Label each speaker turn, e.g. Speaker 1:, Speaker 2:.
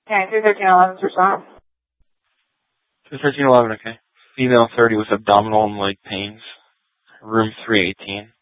Speaker 1: Okay, 31311's response.
Speaker 2: 1311, okay. Female 30 with abdominal and leg pains. Room 318.